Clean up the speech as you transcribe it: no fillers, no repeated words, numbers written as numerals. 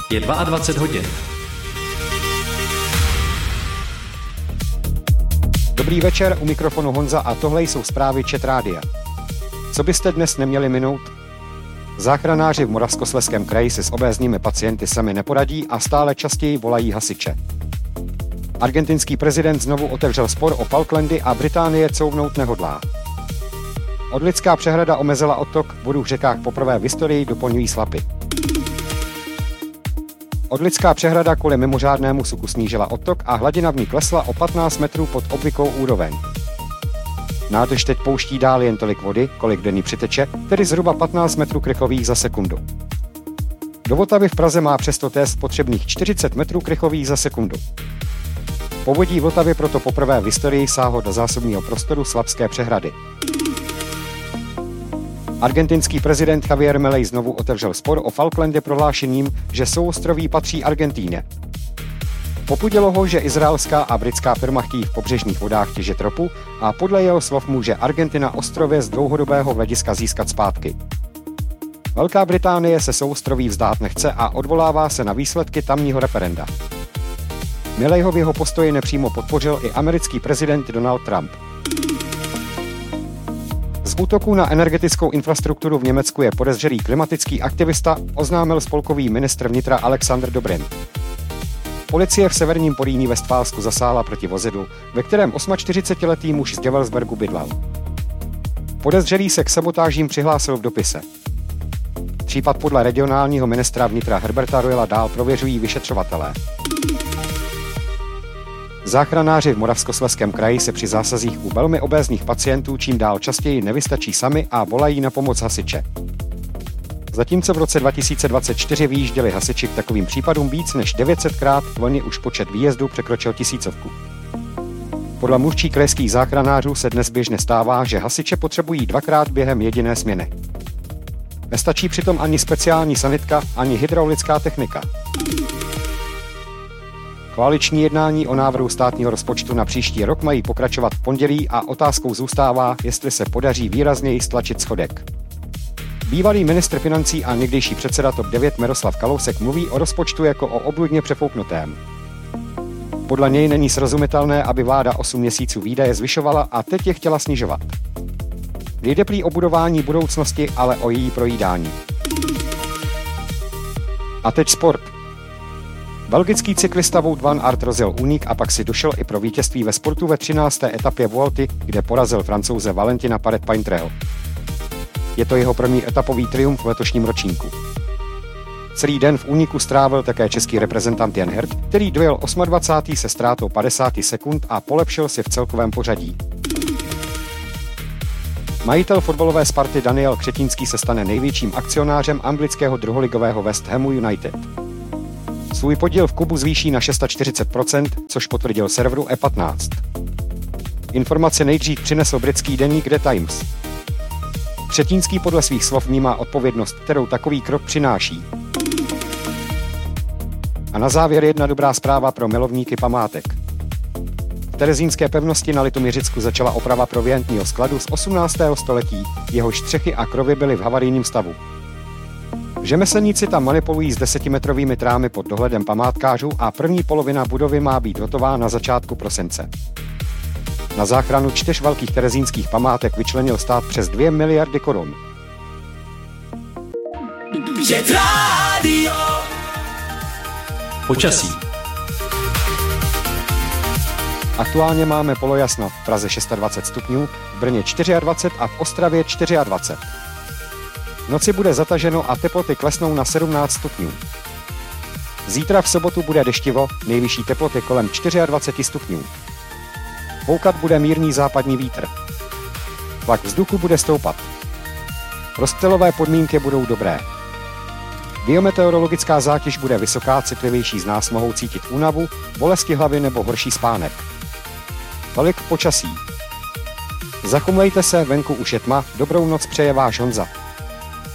Je 22 hodin. Dobrý večer, u mikrofonu Honza a tohle jsou zprávy ČET Rádia. Co byste dnes neměli minout? Záchranáři v Moravskoslezském kraji si s obézními pacienty sami neporadí a stále častěji volají hasiče. Argentinský prezident znovu otevřel spor o Falklandy a Británie couvnout nehodlá. Odlická přehrada omezila odtok, vodu v řekách poprvé v historii doplňují slapy. Odlická přehrada kvůli mimořádnému suchu snížila odtok a hladina v ní klesla o 15 metrů pod obvyklou úroveň. Nádrž teď pouští dál jen tolik vody, kolik do ní přiteče, tedy zhruba 15 metrů krychlových za sekundu. Do Vltavy v Praze má přesto test potřebných 40 metrů krychlových za sekundu. Povodí Vltavy proto poprvé v historii sáhlo do zásobního prostoru Slapské přehrady. Argentinský prezident Javier Milei znovu otevřel spor o Falklandy prohlášením, že souostroví patří Argentíně. Popudilo ho, že izraelská a britská firma chtějí v pobřežních vodách těžit ropu a podle jeho slov může Argentina ostrově z dlouhodobého hlediska získat zpátky. Velká Británie se souostroví vzdát nechce a odvolává se na výsledky tamního referenda. Mileiho v jeho postoji nepřímo podpořil i americký prezident Donald Trump. Z útoku na energetickou infrastrukturu v Německu je podezřelý klimatický aktivista, oznámil spolkový ministr vnitra Alexander Dobrindt. Policie v severním Porýní Vestfálsku zasáhla proti vozidlu, ve kterém 48letý muž z Gevelsbergu bydlel. Podezřelý se k sabotážím přihlásil v dopise. Případ podle regionálního ministra vnitra Herberta Royala dál prověřují vyšetřovatelé. Záchranáři v Moravskoslezském kraji se při zásazích u velmi obézních pacientů čím dál častěji nevystačí sami a volají na pomoc hasiče. Zatímco v roce 2024 vyjížděli hasiči k takovým případům víc než 900krát, loni už počet výjezdů překročil 1000. Podle mluvčí krajských záchranářů se dnes běžně stává, že hasiče potřebují 2krát během jediné směny. Nestačí přitom ani speciální sanitka, ani hydraulická technika. Koaliční jednání o návrhu státního rozpočtu na příští rok mají pokračovat v pondělí a otázkou zůstává, jestli se podaří výrazněji stlačit schodek. Bývalý ministr financí a někdejší předseda TOP 09 Miroslav Kalousek mluví o rozpočtu jako o obludně přefouknutém. Podle něj není srozumitelné, aby vláda 8 měsíců výdaje zvyšovala a teď je chtěla snižovat. Nejde prý o budování budoucnosti, ale o její projídání. A teď sport. Belgický cyklista Wout van Aert rozjel únik a pak si došel i pro vítězství ve sportu ve 13. etapě Vuelty, kde porazil Francouze Valentina Paret-Paintreho. Je to jeho první etapový triumf v letošním ročníku. Celý den v úniku strávil také český reprezentant Jan Hirt, který dojel 28. se ztrátou 50 sekund a polepšil si v celkovém pořadí. Majitel fotbalové Sparty Daniel Křetínský se stane největším akcionářem anglického druholigového West Hamu United. Svůj podíl v klubu zvýší na 640%, což potvrdil serveru E15. Informace nejdřív přinesl britský deník The Times. Křetínský podle svých slov vnímá odpovědnost, kterou takový krok přináší. A na závěr jedna dobrá zpráva pro milovníky památek. V terezínské pevnosti na Litoměřicku začala oprava proviantního skladu z 18. století, jehož střechy a krovy byly v havarijním stavu. Řemeslníci tam manipulují s 10metrovými trámy pod dohledem památkářů a první polovina budovy má být hotová na začátku prosince. Na záchranu 4 velkých terezínských památek vyčlenil stát přes 2 miliardy korun. Počasí. Aktuálně máme polojasno, v Praze 26 stupňů, v Brně 24 a v Ostravě 24. V noci bude zataženo a teploty klesnou na 17 stupňů. Zítra v sobotu bude deštivo, nejvyšší teploty kolem 24 stupňů. Foukat bude mírný západní vítr. Tlak vzduchu bude stoupat. Rozptylové podmínky budou dobré. Biometeorologická zátěž bude vysoká, citlivější z nás mohou cítit únavu, bolesti hlavy nebo horší spánek. Tolik počasí. Zachumlejte se, venku už je tma, dobrou noc přeje váš Honza.